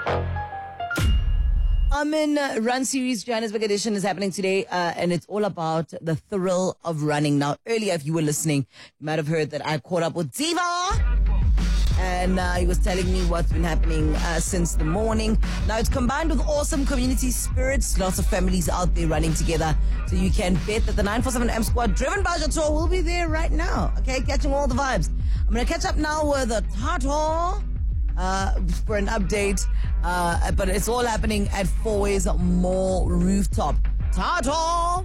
Run Series Johannesburg edition is happening today, and it's all about the thrill of running. Now, earlier, if you were listening, you might have heard that I caught up with Diva, and he was telling me what's been happening since the morning. Now, it's combined with awesome community spirits, lots of families out there running together, so you can bet that the 947M squad, driven by Jato, will be there right now, okay, catching all the vibes. I'm going to catch up now with the Tato for an update, but it's all happening at Fourways Mall rooftop. Tato!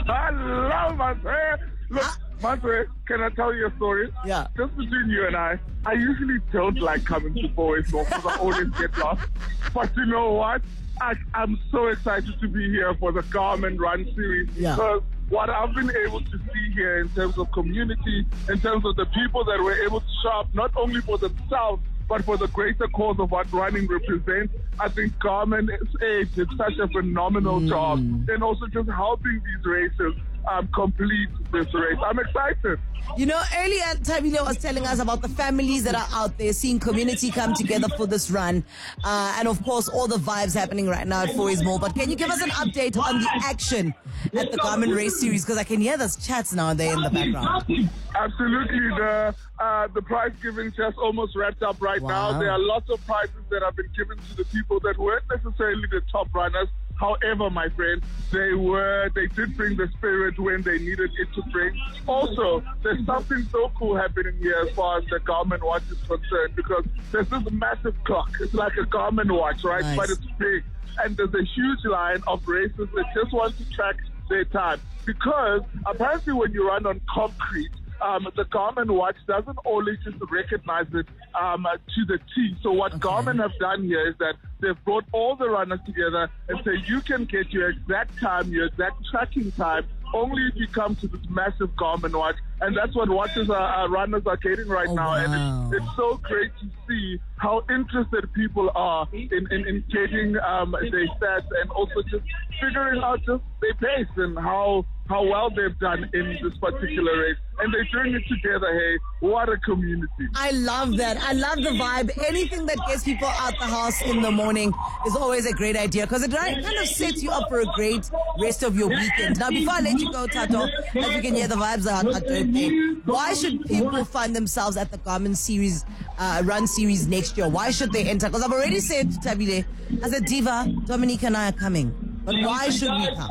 Hello, Masre. Look, Masre, can I tell you a story? Yeah. Just between you and I usually don't like coming to Fourways Mall because I always get lost. But you know what? I'm so excited to be here for the Garmin Run Series because what I've been able to see here in terms of community, in terms of the people that were able to show up not only for themselves, but for the greater cause of what running represents, I think Garmin did such a phenomenal job in also just helping these races complete this race. I'm excited. You know, earlier Tabile was telling us about the families that are out there, seeing community come together for this run. And of course, all the vibes happening right now at Fourways Mall. But can you give us an update on the action at the Garmin Race Series? Because I can hear those chats now and there in the background. Absolutely. The prize giving just almost wrapped up right now. There are lots of prizes that have been given to the people that weren't necessarily the top runners. However, my friend, they did bring the spirit when they needed it to bring. Also, there's something so cool happening here as far as the Garmin watch is concerned, because there's this massive clock. It's like a Garmin watch, right? Nice. But it's big. And there's a huge line of racers that just want to track their time. Because apparently when you run on concrete, the Garmin watch doesn't always just recognize it to the T. So what Garmin have done here is that they've brought all the runners together and say you can get your exact time, your exact tracking time, only if you come to this massive Garmin watch. And that's what runners are getting right now. Wow. And it's so great to see how interested people are in getting their stats and also just figuring out just their pace and how well they've done in this particular race. And they're doing it together, hey. What a community. I love that. I love the vibe. Anything that gets people out the house in the morning is always a great idea because it kind of sets you up for a great rest of your weekend. Now, before I let you go, Tato, as you can hear the vibes are dope there. Why should people find themselves at the Garmin Series, Run Series next year? Why should they enter? Because I've already said to Tabile, as a Diva, Dominique and I are coming. But why should we come?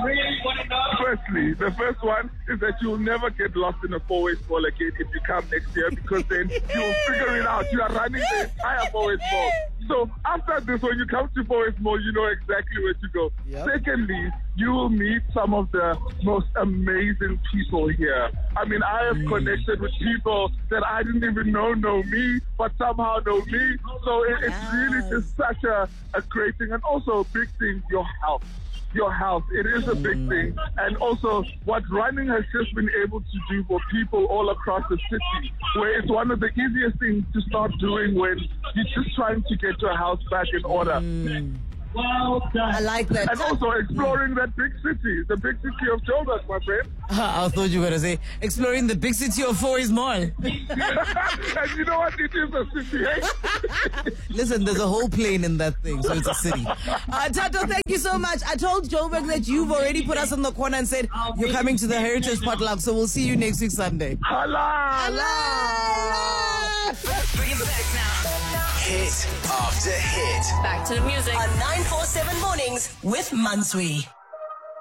Firstly, the first one is that you'll never get lost in a Fourways Mall again if you come next year, because then you'll figure it out. You are running the entire Fourways Mall. So after this, when you come to Fourways Mall, you know exactly where to go. Yep. Secondly, you will meet some of the most amazing people here. I mean, I have connected with people that I didn't even know me, but somehow know me. So it's really just such a great thing. And also a big thing, your health. Your health. It is a big thing. And also what running has just been able to do for people all across the city, where it's one of the easiest things to start doing when you're just trying to get your health back in order. Well done. I like that. And also exploring that big city, the big city of Joburg, my friend. I thought you were going to say exploring the big city of Fourways Mall. And you know what? It is a city, eh? Listen, there's a whole plane in that thing, so it's a city. Tato, thank you so much. I told Joburg that you've already put us in the corner and said you're coming to the Heritage Potluck, so we'll see you next week Sunday. Hala! Bring it back now. Hit after hit. Back to the music. On 947 Mornings with Mansui.